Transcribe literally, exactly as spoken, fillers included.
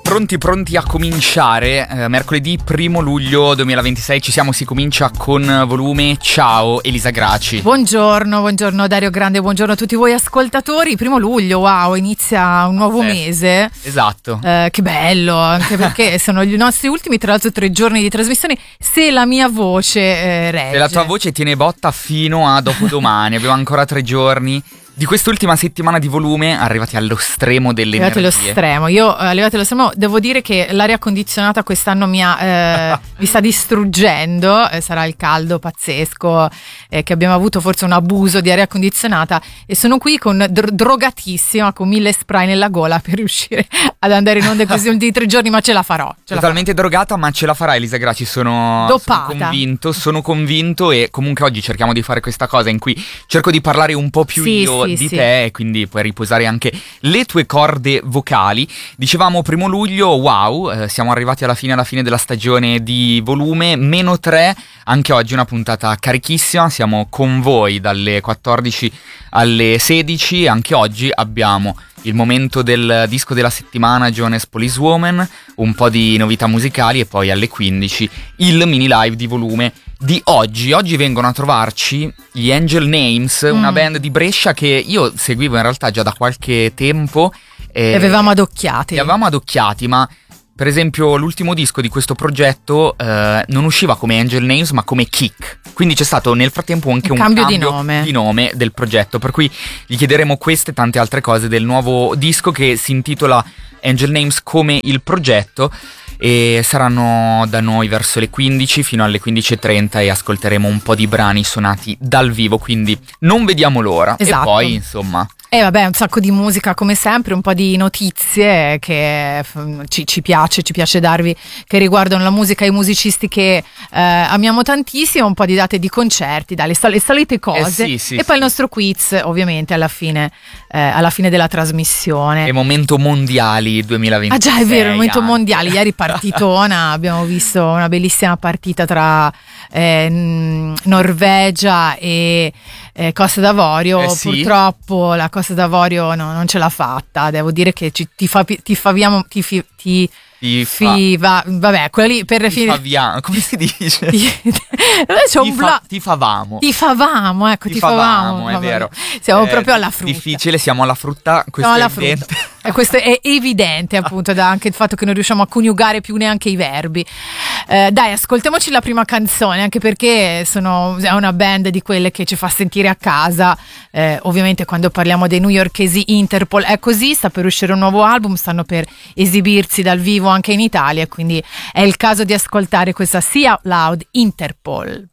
Pronti, pronti a cominciare. eh, Mercoledì primo luglio duemilaventisei ci siamo, si comincia con Volume. Ciao Elisa Graci. Buongiorno, buongiorno Dario Grande, buongiorno a tutti voi ascoltatori. Primo luglio, wow, inizia un nuovo Eh, mese. Esatto. Eh, che bello, anche perché sono gli nostri ultimi, tra l'altro, tre giorni di trasmissione. Se la mia voce eh, regge. E la tua voce tiene botta fino a dopodomani. Abbiamo ancora tre giorni di quest'ultima settimana di Volume, arrivati allo stremo delle Arrivati allo energie. stremo, io eh, arrivati allo stremo, devo dire che l'aria condizionata quest'anno mi, ha, eh, mi sta distruggendo, eh, sarà il caldo pazzesco eh, che abbiamo avuto, forse un abuso di aria condizionata, e sono qui con dr- drogatissima, con mille spray nella gola per riuscire ad andare in onda questi ultimi tre giorni, ma ce la farò. Ce la Totalmente drogata, ma ce la farà Elisa Graci, sono, sono Dopata. convinto, sono convinto e comunque oggi cerchiamo di fare questa cosa in cui cerco di parlare un po' più Sì, io sì, di sì. te, e quindi puoi riposare anche le tue corde vocali. Dicevamo primo luglio, wow, eh, siamo arrivati alla fine, alla fine della stagione di Volume, meno tre, anche oggi una puntata carichissima, siamo con voi dalle quattordici alle sedici, anche oggi abbiamo il momento del disco della settimana, Jonas Policewoman, un po' di novità musicali e poi alle quindici il mini live di Volume di oggi. Oggi vengono a trovarci gli Angel Names, Mm. una band di Brescia che io seguivo in realtà già da qualche tempo. Li avevamo adocchiati. Li avevamo adocchiati, ma per esempio l'ultimo disco di questo progetto eh, non usciva come Angel Names ma come Kick. Quindi c'è stato nel frattempo anche Un un cambio cambio, di nome. di nome del progetto, per cui gli chiederemo queste e tante altre cose del nuovo disco che si intitola Angel Names come il progetto, e saranno da noi verso le quindici fino alle quindici e trenta e ascolteremo un po' di brani suonati dal vivo, quindi non vediamo l'ora. Esatto. E poi insomma E vabbè, un sacco di musica come sempre, un po' di notizie che f- ci, ci piace, ci piace darvi, che riguardano la musica e i musicisti che eh, amiamo tantissimo, un po' di date di concerti, dalle sol- le solite cose, Eh sì, sì, e sì. poi il nostro quiz ovviamente alla fine, eh, alla fine della trasmissione. è momento mondiali duemilaventisei. Ah già, è vero, il momento anche. mondiale, ieri partitona, abbiamo visto una bellissima partita tra eh, n- Norvegia e eh, Costa d'Avorio. Eh sì. Purtroppo la Costa d'Avorio no, non ce l'ha fatta, devo dire che ci, ti, fa, ti faviamo, ti, fi, ti Ti fa- fi- va- vabbè, quella lì per ti finire. favia- come si dice? Ti, c'è un Ti fa- bla- ti favamo. ti favamo, ecco, ti, Ti favamo, favamo, è vabbè. vero. Siamo Eh, proprio alla frutta. Difficile, siamo alla frutta, questo Siamo è alla frutta. evidente. E questo è evidente, appunto, da anche il fatto che non riusciamo a coniugare più neanche i verbi. Eh, dai, ascoltiamoci la prima canzone, anche perché sono, è una band di quelle che ci fa sentire a casa. Eh, ovviamente quando parliamo dei newyorkesi Interpol è così, sta per uscire un nuovo album, stanno per esibirsi dal vivo anche in Italia, quindi è il caso di ascoltare questa See Out Loud Interpol.